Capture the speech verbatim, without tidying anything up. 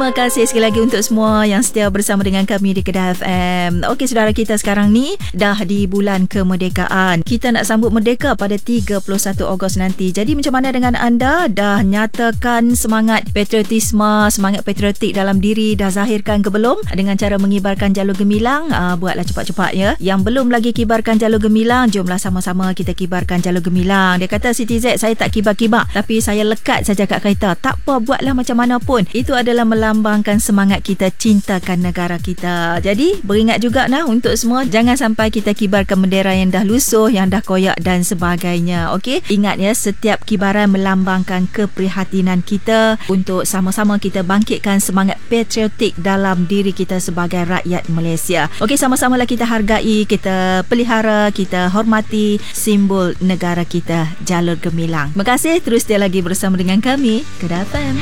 Terima kasih sekali lagi untuk semua yang setia bersama dengan kami di Kedah F M. Okey, saudara kita sekarang ni dah di bulan kemerdekaan. Kita nak sambut merdeka pada tiga puluh satu Ogos nanti. Jadi macam mana dengan anda? Dah nyatakan semangat patriotisme, semangat patriotik dalam diri, dah zahirkan ke belum? Dengan cara mengibarkan jalur gemilang, uh, buatlah cepat-cepat ya. Yang belum lagi kibarkan jalur gemilang, jomlah sama-sama kita kibarkan jalur gemilang. Dia kata, Siti Z, saya tak kibar-kibar, tapi saya lekat saja kat kereta. Tak apa, buatlah macam mana pun. Itu adalah melambangkan semangat kita cintakan negara kita. Jadi beringat juga nah untuk semua, jangan sampai kita kibarkan bendera yang dah lusuh, yang dah koyak dan sebagainya. Okey, ingat ya, setiap kibaran melambangkan keprihatinan kita untuk sama-sama kita bangkitkan semangat patriotik dalam diri kita sebagai rakyat Malaysia. Okey, sama-samalah kita hargai, kita pelihara, kita hormati simbol negara kita, jalur gemilang. Terima kasih, terus dia lagi bersama dengan kami Kedah F M.